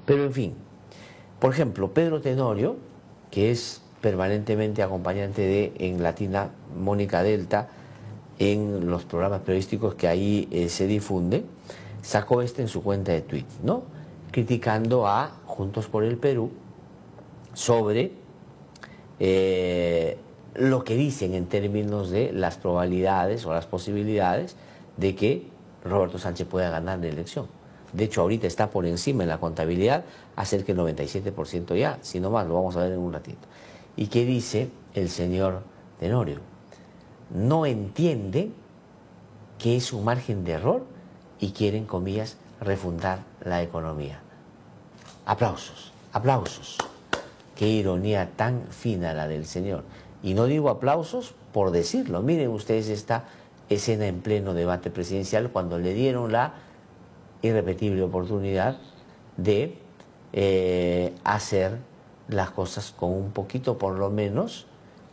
Pero en fin, por ejemplo, Pedro Tenorio, que es permanentemente acompañante de en Latina Mónica Delta, en los programas periodísticos que ahí se difunde, sacó en su cuenta de Twitter, ¿no? Criticando a Juntos por el Perú sobre lo que dicen en términos de las probabilidades o las posibilidades de que Roberto Sánchez pueda ganar la elección. De hecho, ahorita está por encima en la contabilidad, acerca del 97% ya, si no más, lo vamos a ver en un ratito. ¿Y qué dice el señor Tenorio? No entiende que es un margen de error y quieren, comillas, refundar la economía. Aplausos, aplausos. Qué ironía tan fina la del señor. Y no digo aplausos por decirlo. Miren ustedes esta escena en pleno debate presidencial cuando le dieron la irrepetible oportunidad de hacer las cosas con un poquito por lo menos,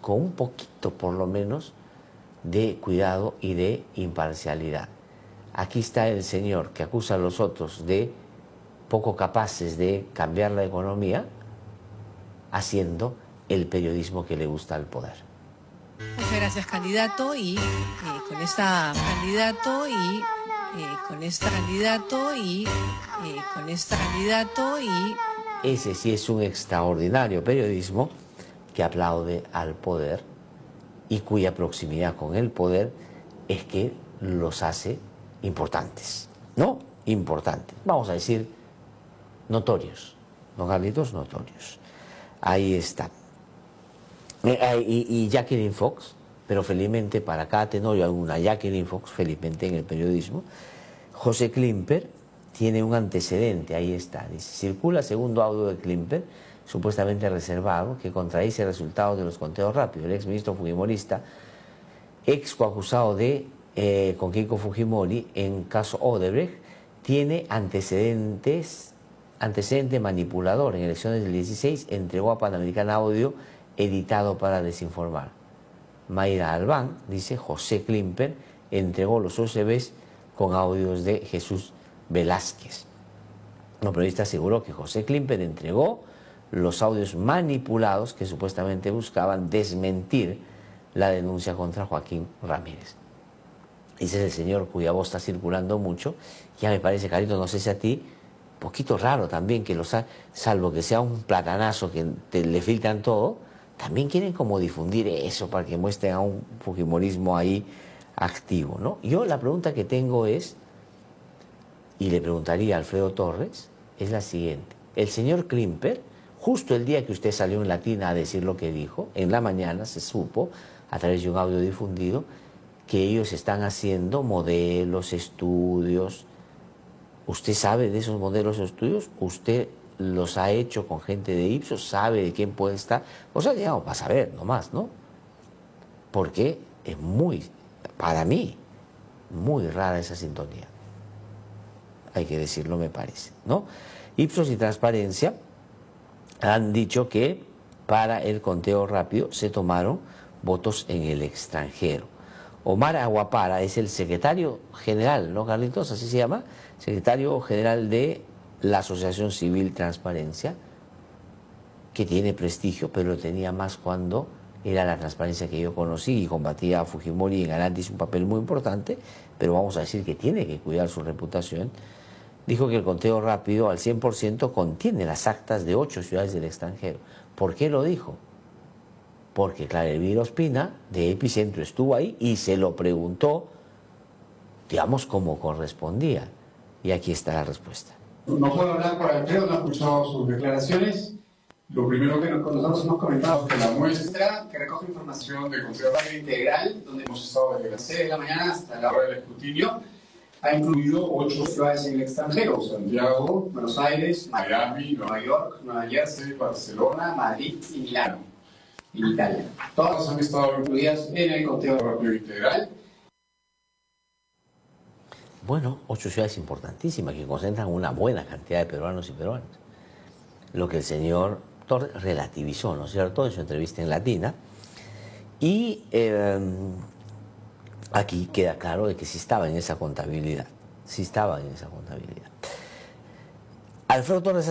de cuidado y de imparcialidad. Aquí está el señor que acusa a los otros de poco capaces de cambiar la economía, haciendo el periodismo que le gusta al poder. Muchas gracias, candidato, y con esta Ese sí es un extraordinario periodismo que aplaude al poder y cuya proximidad con el poder es que los hace importantes, ¿no? Importantes, vamos a decir notorios, don Carlitos, notorios. Ahí está. Y Jacqueline Fox, pero felizmente para cada Tenorio hay una Jacqueline Fox, felizmente en el periodismo. José Klimper tiene un antecedente, ahí está, dice, circula segundo audio de Klimper, supuestamente reservado, que contradice resultados de los conteos rápidos. El exministro fujimorista, ex coacusado de con Keiko Fujimori en caso Odebrecht, tiene antecedente manipulador. En elecciones del 16 entregó a Panamericana audio editado para desinformar. Mayra Albán, dice, José Klimper entregó los USBs con audios de Jesús Velázquez. Un periodista aseguró que José Klimper entregó los audios manipulados que supuestamente buscaban desmentir la denuncia contra Joaquín Ramírez. Ese es el señor cuya voz está circulando mucho. Ya me parece, Carito, no sé si a ti, poquito raro también que salvo que sea un platanazo que le filtran todo, también quieren como difundir eso para que muestren a un fujimorismo ahí activo, ¿no? Yo la pregunta que tengo es, y le preguntaría a Alfredo Torres, es la siguiente. El señor Klimper, justo el día que usted salió en Latina a decir lo que dijo, en la mañana se supo, a través de un audio difundido, que ellos están haciendo modelos, estudios. ¿Usted sabe de esos modelos o estudios? ¿Usted los ha hecho con gente de Ipsos? ¿Sabe de quién puede estar? O sea, digamos, para saber nomás, ¿no? Porque es muy, para mí, muy rara esa sintonía. Hay que decirlo, me parece, ¿no? Ipsos y Transparencia han dicho que para el conteo rápido se tomaron votos en el extranjero. Omar Aguapara es el secretario general, ¿no, Carlitos? Así se llama, secretario general de la Asociación Civil Transparencia, que tiene prestigio, pero lo tenía más cuando era la transparencia que yo conocí y combatía a Fujimori y en Galante hizo un papel muy importante, pero vamos a decir que tiene que cuidar su reputación. Dijo que el conteo rápido al 100% contiene las actas de 8 ciudades del extranjero. ¿Por qué lo dijo? Porque Clara Elvira Ospina, de Epicentro, estuvo ahí y se lo preguntó, digamos, como correspondía. Y aquí está la respuesta. No puedo hablar por Alfredo, no he escuchado sus declaraciones. Lo primero que nosotros hemos comentado es que la muestra que recoge información del Consejo Radio Integral, donde hemos estado desde las 6 de la mañana hasta la hora del escrutinio, ha incluido 8 ciudades en el extranjero: Santiago, Buenos Aires, Miami, Nueva York, Nueva Jersey, Barcelona, Madrid y Milano, en Italia. Todas han estado incluidas en el conteo rápido integral. Bueno, 8 ciudades importantísimas que concentran una buena cantidad de peruanos y peruanas. Lo que el señor Torres relativizó, ¿no es cierto?, en su entrevista en Latina. Y aquí queda claro de que sí estaba en esa contabilidad. Sí estaba en esa contabilidad. Alfredo Torres